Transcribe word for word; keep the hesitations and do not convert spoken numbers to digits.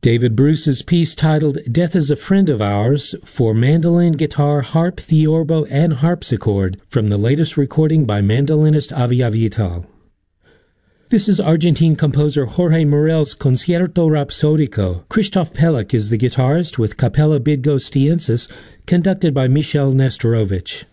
David Bruce's piece titled Death is a Friend of Ours for mandolin, guitar, harp, theorbo, and harpsichord from the latest recording by mandolinist Avia Vital. This is Argentine composer Jorge Morel's Concierto Rhapsodico. Christoph Pellick is the guitarist with Capella Bydgoszcz, conducted by Michel Nestorovic.